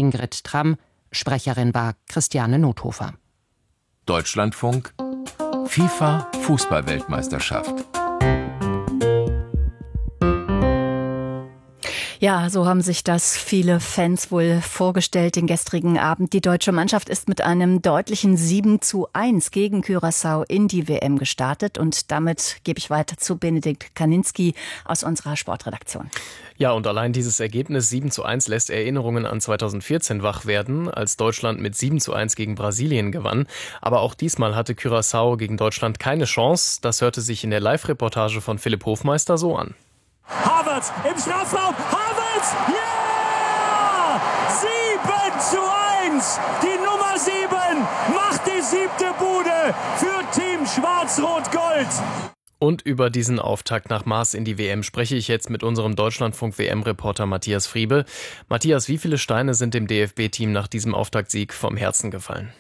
Ingrid Tramm, Sprecherin war Christiane Nothofer. Deutschlandfunk FIFA-Fußball-Weltmeisterschaft. Ja, so haben sich das viele Fans wohl vorgestellt, den gestrigen Abend. Die deutsche Mannschaft ist mit einem deutlichen 7:1 gegen Curaçao in die WM gestartet. Und damit gebe ich weiter zu Benedikt Kaninski aus unserer Sportredaktion. Ja, und allein dieses Ergebnis 7:1 lässt Erinnerungen an 2014 wach werden, als Deutschland mit 7:1 gegen Brasilien gewann. Aber auch diesmal hatte Curaçao gegen Deutschland keine Chance. Das hörte sich in der Live-Reportage von Philipp Hofmeister so an. Havertz im Strafraum, Havertz, ja! 7:1, die Nummer 7 macht die 7. Bude für Team Schwarz-Rot-Gold. Und über diesen Auftakt nach Maß in die WM spreche ich jetzt mit unserem Deutschlandfunk-WM-Reporter Matthias Friebe. Matthias, wie viele Steine sind dem DFB-Team nach diesem Auftaktsieg vom Herzen gefallen?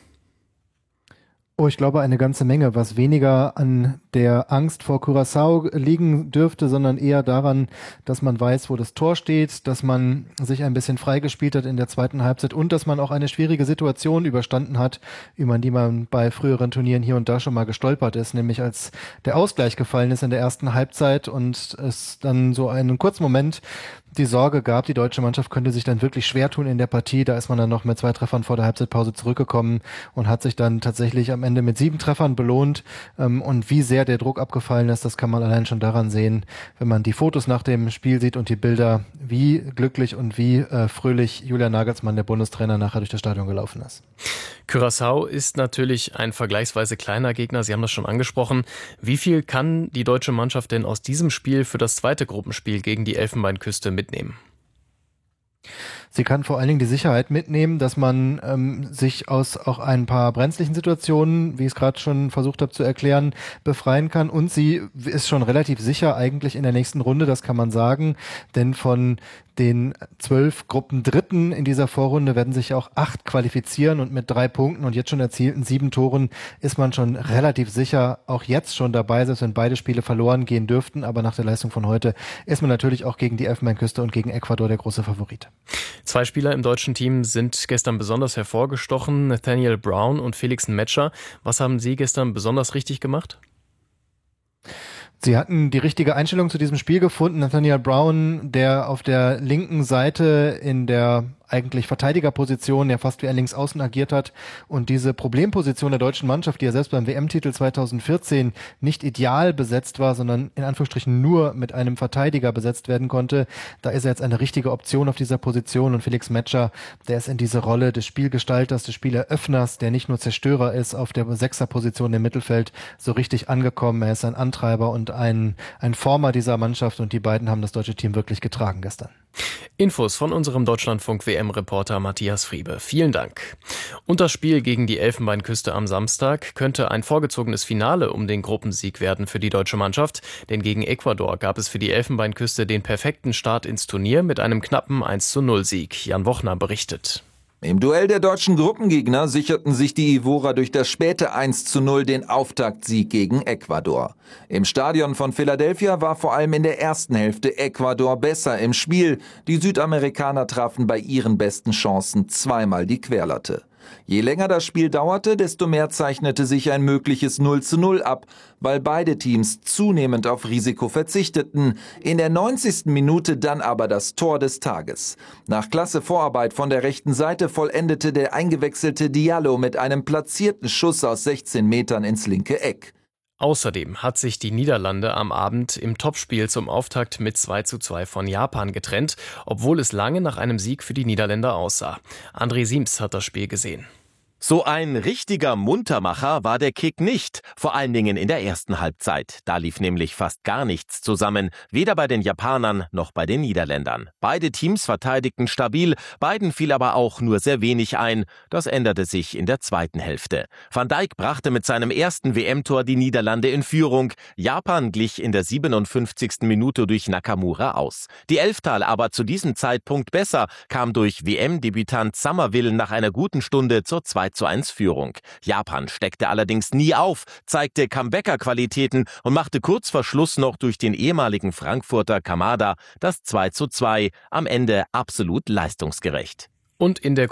Oh, ich glaube eine ganze Menge, was weniger an der Angst vor Curaçao liegen dürfte, sondern eher daran, dass man weiß, wo das Tor steht, dass man sich ein bisschen freigespielt hat in der zweiten Halbzeit und dass man auch eine schwierige Situation überstanden hat, über die man bei früheren Turnieren hier und da schon mal gestolpert ist, nämlich als der Ausgleich gefallen ist in der ersten Halbzeit und es dann so einen kurzen Moment die Sorge gab, die deutsche Mannschaft könnte sich dann wirklich schwer tun in der Partie. Da ist man dann noch mit 2 Treffern vor der Halbzeitpause zurückgekommen und hat sich dann tatsächlich am Ende mit 7 Treffern belohnt. Und wie sehr der Druck abgefallen ist, das kann man allein schon daran sehen, wenn man die Fotos nach dem Spiel sieht und die Bilder, wie glücklich und wie fröhlich Julian Nagelsmann, der Bundestrainer, nachher durch das Stadion gelaufen ist. Curaçao ist natürlich ein vergleichsweise kleiner Gegner, Sie haben das schon angesprochen. Wie viel kann die deutsche Mannschaft denn aus diesem Spiel für das zweite Gruppenspiel gegen die Elfenbeinküste mitnehmen? Sie kann vor allen Dingen die Sicherheit mitnehmen, dass man sich aus auch ein paar brenzlichen Situationen, wie ich es gerade schon versucht habe zu erklären, befreien kann. Und sie ist schon relativ sicher eigentlich in der nächsten Runde, das kann man sagen. Denn von den 12 Gruppendritten in dieser Vorrunde werden sich auch 8 qualifizieren und mit 3 Punkten und jetzt schon erzielten 7 Toren ist man schon relativ sicher auch jetzt schon dabei, selbst wenn beide Spiele verloren gehen dürften. Aber nach der Leistung von heute ist man natürlich auch gegen die Elfenbeinküste und gegen Ecuador der große Favorit. 2 Spieler im deutschen Team sind gestern besonders hervorgestochen, Nathaniel Brown und Felix Metscher. Was haben Sie gestern besonders richtig gemacht? Sie hatten die richtige Einstellung zu diesem Spiel gefunden. Nathaniel Brown, der auf der linken Seite in der eigentlich Verteidigerposition, ja fast wie ein Linksaußen agiert hat und diese Problemposition der deutschen Mannschaft, die ja selbst beim WM-Titel 2014 nicht ideal besetzt war, sondern in Anführungsstrichen nur mit einem Verteidiger besetzt werden konnte, da ist er jetzt eine richtige Option auf dieser Position und Felix Metscher, der ist in diese Rolle des Spielgestalters, des Spieleröffners, der nicht nur Zerstörer ist, auf der Sechserposition im Mittelfeld so richtig angekommen. Er ist ein Antreiber und ein Former dieser Mannschaft und die beiden haben das deutsche Team wirklich getragen gestern. Infos von unserem Deutschlandfunk-WM-Reporter Matthias Friebe. Vielen Dank. Und das Spiel gegen die Elfenbeinküste am Samstag könnte ein vorgezogenes Finale um den Gruppensieg werden für die deutsche Mannschaft, denn gegen Ecuador gab es für die Elfenbeinküste den perfekten Start ins Turnier mit einem knappen 1:0-Sieg. Jan Wochner berichtet. Im Duell der deutschen Gruppengegner sicherten sich die Ivorer durch das späte 1:0 den Auftaktsieg gegen Ecuador. Im Stadion von Philadelphia war vor allem in der ersten Hälfte Ecuador besser im Spiel. Die Südamerikaner trafen bei ihren besten Chancen zweimal die Querlatte. Je länger das Spiel dauerte, desto mehr zeichnete sich ein mögliches 0:0 ab, weil beide Teams zunehmend auf Risiko verzichteten. In der 90. Minute dann aber das Tor des Tages. Nach klasse Vorarbeit von der rechten Seite vollendete der eingewechselte Diallo mit einem platzierten Schuss aus 16 Metern ins linke Eck. Außerdem hat sich die Niederlande am Abend im Topspiel zum Auftakt mit 2:2 von Japan getrennt, obwohl es lange nach einem Sieg für die Niederländer aussah. André Siems hat das Spiel gesehen. So ein richtiger Muntermacher war der Kick nicht, vor allen Dingen in der ersten Halbzeit. Da lief nämlich fast gar nichts zusammen, weder bei den Japanern noch bei den Niederländern. Beide Teams verteidigten stabil, beiden fiel aber auch nur sehr wenig ein. Das änderte sich in der zweiten Hälfte. Van Dijk brachte mit seinem ersten WM-Tor die Niederlande in Führung. Japan glich in der 57. Minute durch Nakamura aus. Die Elftal aber zu diesem Zeitpunkt besser, kam durch WM-Debütant Summerville nach einer guten Stunde zur 2:1 Führung. Japan steckte allerdings nie auf, zeigte Comebacker-Qualitäten und machte kurz vor Schluss noch durch den ehemaligen Frankfurter Kamada das 2:2, am Ende absolut leistungsgerecht. Und in der